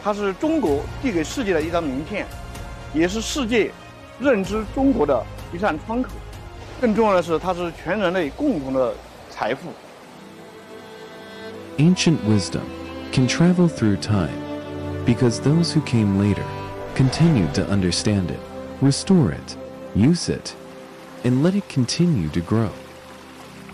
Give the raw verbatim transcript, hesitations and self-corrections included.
它是中国递给世界的一张名片，也是世界认知中国的一扇窗口。更重要的是，它是全人类共同的财富。 Ancient wisdom can travel through time because those who came later continued to understand it, restore it, use it, and let it continue to grow.